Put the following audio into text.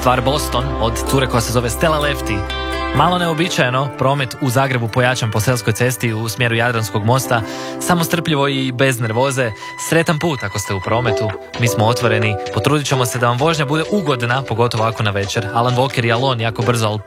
stvar Boston od cure koja se zove Stella Lefty. Malo neobičajeno, promet u Zagrebu pojačan po Selskoj cesti u smjeru Jadranskog mosta, samo strpljivo i bez nervoze. Sretan put ako ste u prometu, mi smo otvoreni, potrudit ćemo se da vam vožnja bude ugodna, pogotovo ako na večer. Alan Walker i Alon jako brzo, ali